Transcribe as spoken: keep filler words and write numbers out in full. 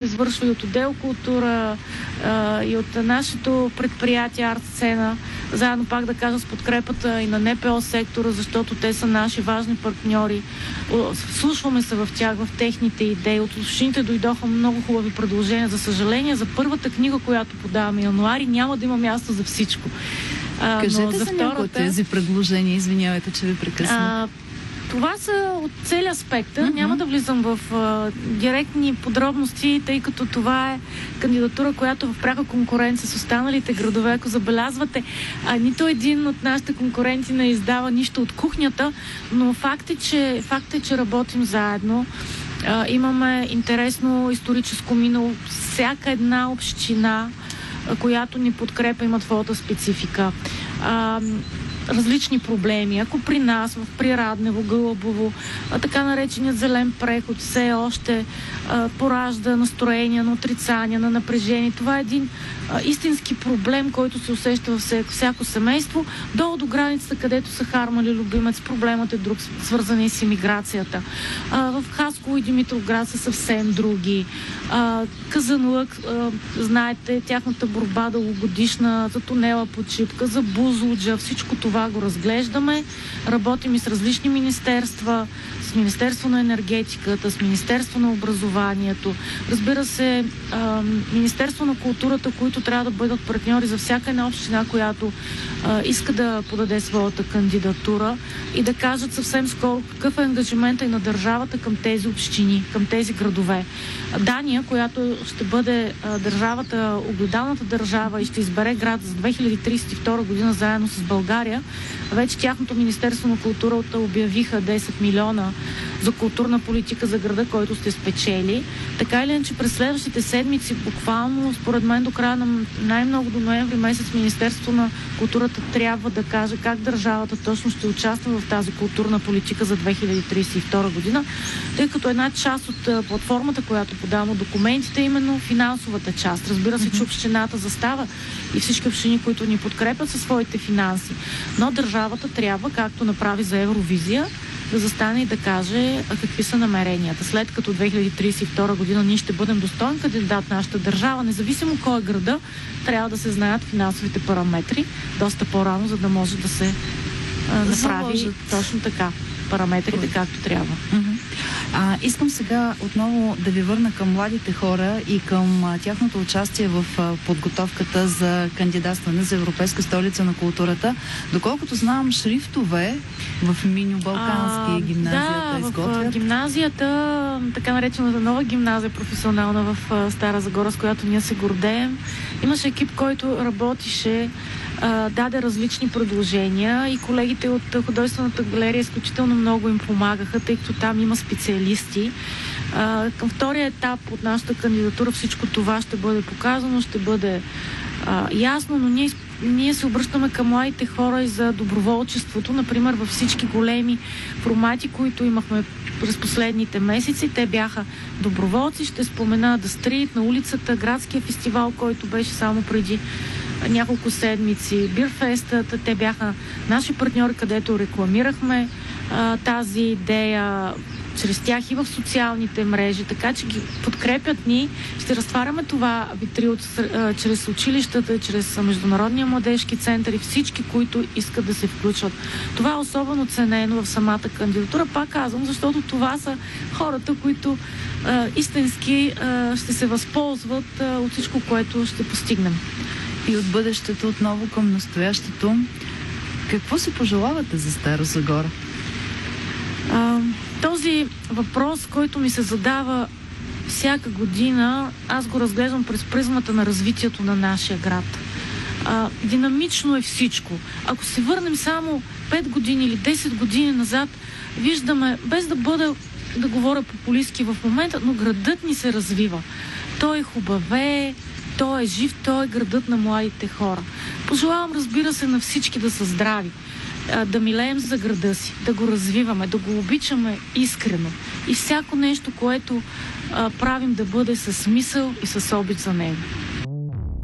извършва и от отдел култура, а, и от нашето предприятие Арт-сцена, заедно пак да кажа с подкрепата и на Н П О сектора, защото те са наши важни партньори. Слушваме се в тях, в техните идеи. От общините дойдоха много хубави предложения. За съжаление, за първата книга, която подаваме януари, няма да има място за всичко. А, Кажете но за, за втората... някои от тези предложения. Извинявайте, че ви прекъсна. Това са от целия спектър. Mm-hmm. Няма да влизам в а, директни подробности, тъй като това е кандидатура, която в пряка конкуренция с останалите градове. Ако забелязвате, а, нито един от нашите конкуренти не издава нищо от кухнята, но факт е, че, факт е, че работим заедно. А, имаме интересно историческо минало. Всяка една община, а, която ни подкрепа, има твоята специфика. А, различни проблеми. Ако при нас, в Прираднево, Гълъбово, а, така нареченият зелен преход все още а, поражда настроение на отрицание, на напрежение. Това е един а, истински проблем, който се усеща във всяко, всяко семейство. Долу до границата, където са Хармали любимец, проблемът е друг, свързан и с имиграцията. А, в Хасково и Димитровград са съвсем други. А, Казанлък, а, знаете, тяхната борба дългогодишна за тунела под Шипка, за Бузлуджа, всичко това го разглеждаме. Работим и с различни министерства, с Министерство на енергетиката, с Министерство на образованието. Разбира се, а, Министерство на културата, които трябва да бъдат партньори за всяка една община, която а, иска да подаде своята кандидатура и да кажат съвсем скоро какъв е ангажимента и на държавата към тези общини, към тези градове. Дания, която ще бъде а, държавата, огледалната държава и ще избере град за две хиляди тридесет и втора година заедно с България, вече тяхното Министерство на културата обявиха десет милиона за културна политика за града, който сте спечели. Така или иначе през следващите седмици, буквално, според мен до края на най-много до ноември месец, Министерство на културата трябва да каже как държавата точно ще участва в тази културна политика за две хиляди тридесет и втора година, тъй като една част от платформата, която подавам от документите, е именно финансовата част. Разбира се, че общината застава и всички общини, които ни подкрепят със своите финанси. Но държавата трябва, както направи за Евровизия, да застане и да каже какви са намеренията. След като две хиляди тридесет и втора година ние ще бъдем достоен кандидат нашата държава, независимо кой е града, трябва да се знаят финансовите параметри доста по-рано, за да може да се а, направи Заложат. точно така. Параметрите както трябва. Uh-huh. А, искам сега отново да ви върна към младите хора и към а, тяхното участие в а, подготовката за кандидатстване за Европейска столица на културата. Доколкото знам, шрифтове в Миньо-Балкански гимназията да, изготвят. в гимназията, така наречената нова гимназия професионална в а, Стара Загора, с която ние се гордеем, имаше екип, който работише, даде различни предложения и колегите от художествената галерия изключително много им помагаха, тъй като там има специалисти. А, към втория етап от нашата кандидатура всичко това ще бъде показано, ще бъде а, ясно, но ние, ние се обръщаме към младите хора и за доброволчеството. Например, във всички големи формати, които имахме през последните месеци, те бяха доброволци. Ще спомена The Street на улицата, градския фестивал, който беше само преди няколко седмици, Бирфестът, те бяха наши партньори, където рекламирахме а, тази идея чрез тях и в социалните мрежи, така че ги подкрепят ни. Ще разтваряме това витрил а, чрез училищата, чрез Международния младежки център и всички, които искат да се включват. Това е особено ценено в самата кандидатура, пак казвам, защото това са хората, които а, истински а, ще се възползват а, от всичко, което ще постигнем. И от бъдещето отново към настоящето. Какво си пожелавате за Стара Загора? А, този въпрос, който ми се задава всяка година, аз го разглеждам през призмата на развитието на нашия град. А, динамично е всичко. Ако се върнем само пет години или десет години назад, виждаме, без да бъда да говоря популистки в момента, но градът ни се развива. Той е хубавее, той е жив, той е градът на младите хора. Пожелавам, разбира се, на всички да са здрави, да милеем за града си, да го развиваме, да го обичаме искрено и всяко нещо, което а, правим, да бъде със смисъл и с обич за него.